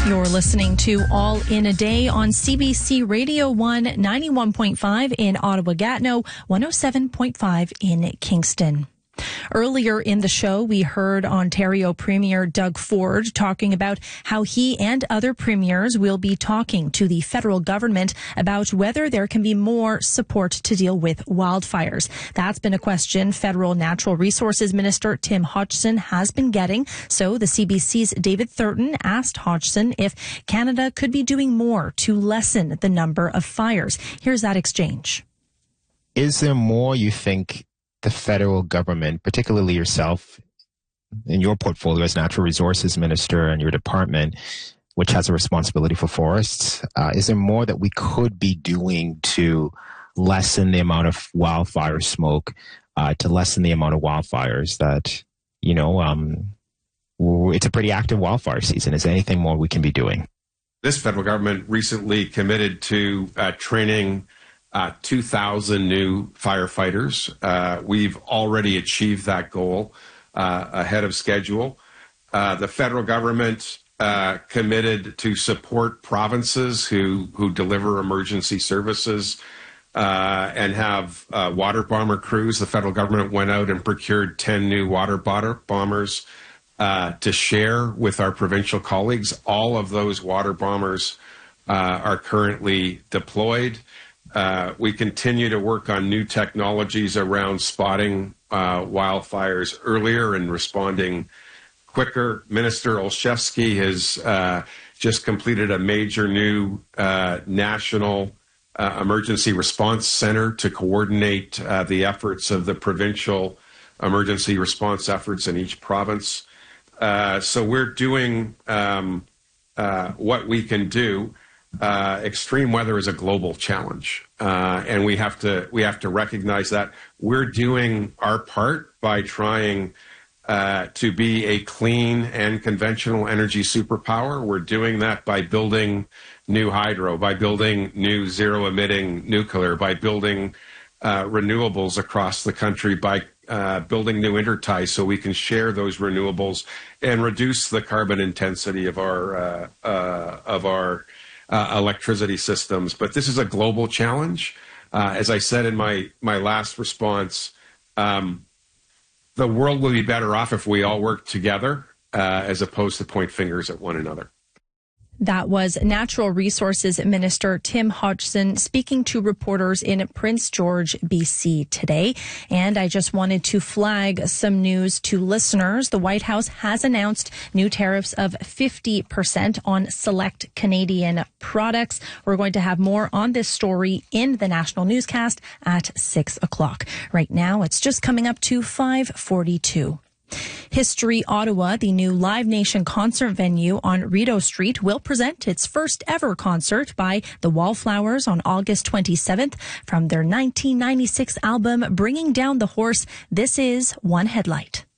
You're listening to All in a Day on CBC Radio 1, 91.5 in Ottawa-Gatineau, 107.5 in Kingston. Earlier in the show, we heard Ontario Premier Doug Ford talking about how he and other premiers will be talking to the federal government about whether there can be more support to deal with wildfires. That's been a question Federal Natural Resources Minister Tim Hodgson has been getting. So the CBC's David Thurton asked Hodgson if Canada could be doing more to lessen the number of fires. Here's that exchange. Is there more you think the federal government, particularly yourself in your portfolio as Natural Resources Minister and your department, which has a responsibility for forests, is there more that we could be doing to lessen the amount of wildfire smoke, to lessen the amount of wildfires that, it's a pretty active wildfire season. Is there anything more we can be doing? This federal government recently committed to training 2,000 new firefighters. We've already achieved that goal ahead of schedule. The federal government committed to support provinces who deliver emergency services and have water bomber crews. The federal government went out and procured 10 new water bombers to share with our provincial colleagues. All of those water bombers are currently deployed. We continue to work on new technologies around spotting wildfires earlier and responding quicker. Minister Olszewski has just completed a major new national emergency response center to coordinate the efforts of the provincial emergency response efforts in each province. So we're doing what we can do. Extreme weather is a global challenge, and we have to recognize that. We're doing our part by trying to be a clean and conventional energy superpower. We're doing that by building new hydro, by building new zero-emitting nuclear, by building renewables across the country, by building new interties so we can share those renewables and reduce the carbon intensity of our electricity systems. But this is a global challenge. As I said in my last response, the world will be better off if we all work together as opposed to point fingers at one another. That was Natural Resources Minister Tim Hodgson speaking to reporters in Prince George, BC today. And I just wanted to flag some news to listeners. The White House has announced new tariffs of 50% on select Canadian products. We're going to have more on this story in the national newscast at 6 o'clock. Right now, it's just coming up to 5:42. History Ottawa, the new Live Nation concert venue on Rideau Street, will present its first ever concert by the Wallflowers on August 27th. From their 1996 album, Bringing Down the Horse, this is One Headlight.